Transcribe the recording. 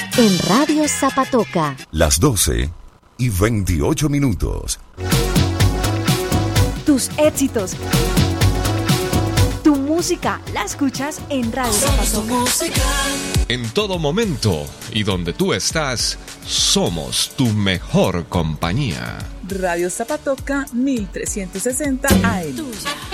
En Radio Zapatoca. Las 12:28. Tus éxitos. Tu música la escuchas en Radio Zapatoca. En todo momento y donde tú estás, somos tu mejor compañía. Radio Zapatoca 1360 AM.